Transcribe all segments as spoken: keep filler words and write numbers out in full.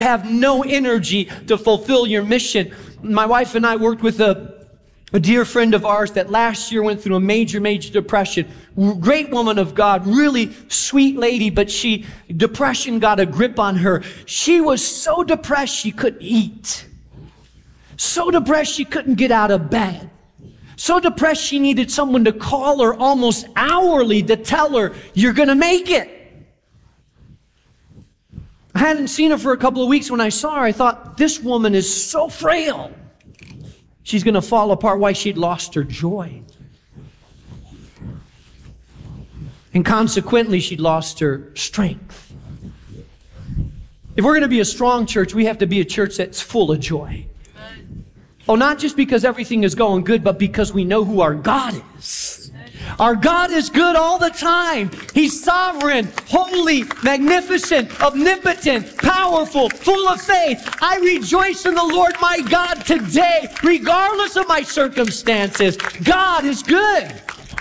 have no energy to fulfill your mission. My wife and I worked with a, a dear friend of ours that last year went through a major, major depression. Great woman of God, really sweet lady, but she, depression got a grip on her. She was so depressed she couldn't eat. So depressed she couldn't get out of bed. So depressed she needed someone to call her almost hourly to tell her, you're going to make it. I hadn't seen her for a couple of weeks. When I saw her, I thought, this woman is so frail. She's going to fall apart. Why? She'd lost her joy. And consequently, she'd lost her strength. If we're going to be a strong church, we have to be a church that's full of joy. Oh, not just because everything is going good, but because we know who our God is. Our God is good all the time. He's sovereign, holy, magnificent, omnipotent, powerful, full of faith. I rejoice in the Lord my God today, regardless of my circumstances. God is good.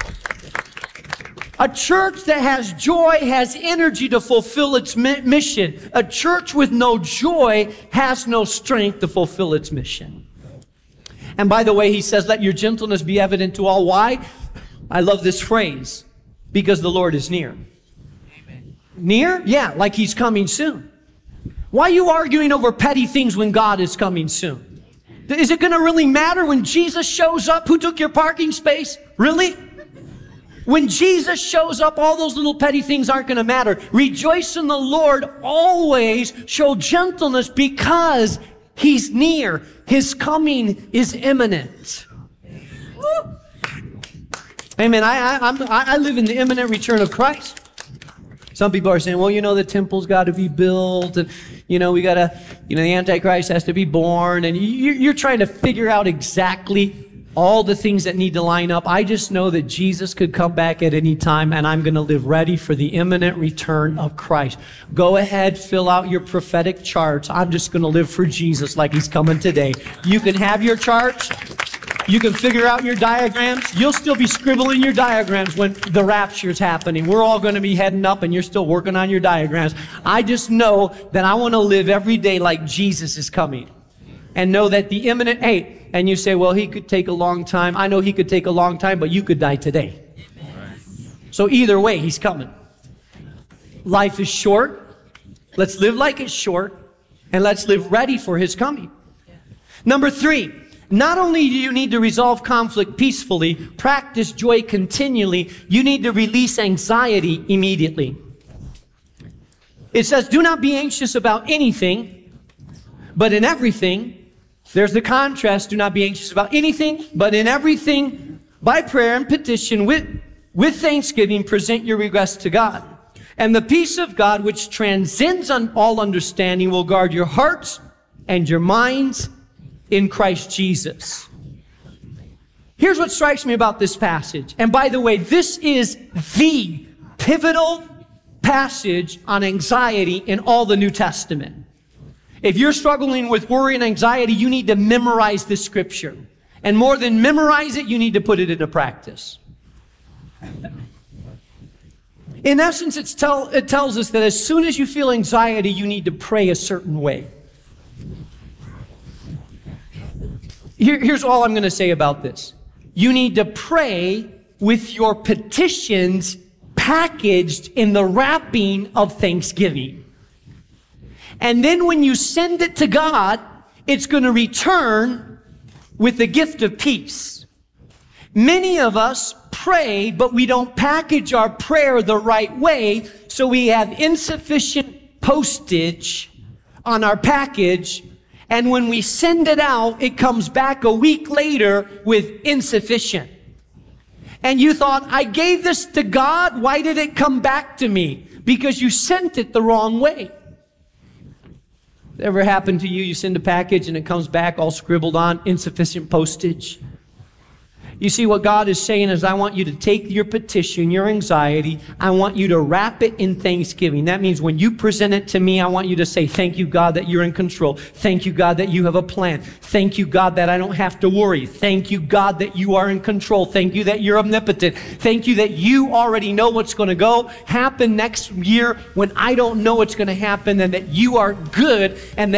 A church that has joy has energy to fulfill its mi- mission. A church with no joy has no strength to fulfill its mission. And by the way, he says, let your gentleness be evident to all. Why? I love this phrase. Because the Lord is near. Amen. Near? Yeah, like he's coming soon. Why are you arguing over petty things when God is coming soon? Is it going to really matter when Jesus shows up? Who took your parking space? Really? When Jesus shows up, all those little petty things aren't going to matter. Rejoice in the Lord always. Show gentleness because he's near. His coming is imminent. Woo. Amen. I, I, I'm, I live in the imminent return of Christ. Some people are saying, well, you know, the temple's got to be built, and, you know, we got to, you know, the Antichrist has to be born, and you, you're trying to figure out exactly all the things that need to line up. I just know that Jesus could come back at any time, and I'm going to live ready for the imminent return of Christ. Go ahead, fill out your prophetic charts. I'm just going to live for Jesus like he's coming today. You can have your charts. You can figure out your diagrams. You'll still be scribbling your diagrams when the rapture's happening. We're all going to be heading up, and you're still working on your diagrams. I just know that I want to live every day like Jesus is coming. And know that the imminent, hey, and you say, well, he could take a long time. I know he could take a long time, but you could die today. Amen. So either way, he's coming. Life is short. Let's live like it's short, and let's live ready for his coming. Yeah. Number three, not only do you need to resolve conflict peacefully, practice joy continually, you need to release anxiety immediately. It says, do not be anxious about anything, but in everything, there's the contrast. Do not be anxious about anything, but in everything, by prayer and petition, with, with thanksgiving, present your requests to God. And the peace of God, which transcends on all understanding, will guard your hearts and your minds in Christ Jesus. Here's what strikes me about this passage. And by the way, this is the pivotal passage on anxiety in all the New Testament. If you're struggling with worry and anxiety, you need to memorize this scripture. And more than memorize it, you need to put it into practice. In essence, it's tell, it tells us that as soon as you feel anxiety, you need to pray a certain way. Here, here's all I'm going to say about this. You need to pray with your petitions packaged in the wrapping of thanksgiving. And then when you send it to God, it's going to return with the gift of peace. Many of us pray, but we don't package our prayer the right way, so we have insufficient postage on our package, and when we send it out, it comes back a week later with insufficient. And you thought, I gave this to God, why did it come back to me? Because you sent it the wrong way. Ever happened to you? You send a package and it comes back all scribbled on, insufficient postage. You see, what God is saying is, I want you to take your petition, your anxiety, I want you to wrap it in thanksgiving. That means when you present it to me, I want you to say, thank you, God, that you're in control. Thank you, God, that you have a plan. Thank you, God, that I don't have to worry. Thank you, God, that you are in control. Thank you that you're omnipotent. Thank you that you already know what's going to go happen next year when I don't know what's going to happen, and that you are good, and that